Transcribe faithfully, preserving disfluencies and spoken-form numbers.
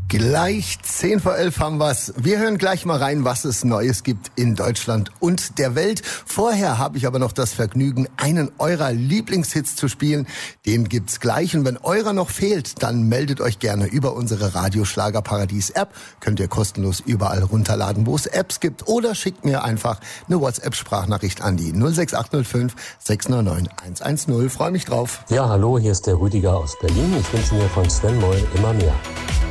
Gleich zehn vor elf haben wir's. Wir hören gleich mal rein, was es Neues gibt in Deutschland und der Welt. Vorher habe ich aber noch das Vergnügen, einen eurer Lieblingshits zu spielen. Den gibt's gleich. Und wenn eurer noch fehlt, dann meldet euch gerne über unsere Radioschlagerparadies-App. Könnt ihr kostenlos überall runterladen, wo es Apps gibt. Oder schickt mir einfach eine WhatsApp-Sprachnachricht an die null sechs acht null fünf sechs neun neun eins eins null. Freue mich drauf. Ja, hallo, hier ist der Rüdiger aus Berlin. Ich wünsche mir von Sven Moll immer mehr.